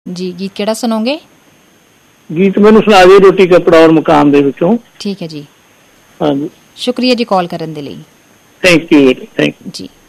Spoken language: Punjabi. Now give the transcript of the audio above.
ਜੀ ਗੀਤ ਕਿਹੜਾ ਸੁਣੋਗੇ? ਗੀਤ ਮੈਨੂੰ ਸੁਣਾ ਦਿਓ ਰੋਟੀ ਕੱਪੜਾ ਔਰ ਮਕਾਨ ਦੇ ਵਿੱਚੋਂ। ਠੀਕ ਹੈ ਜੀ। ਹਾਂਜੀ, ਸ਼ੁਕਰੀਆ ਜੀ ਕਾਲ ਕਰਨ ਦੇ ਲਈ। Thank you. ਜੀ।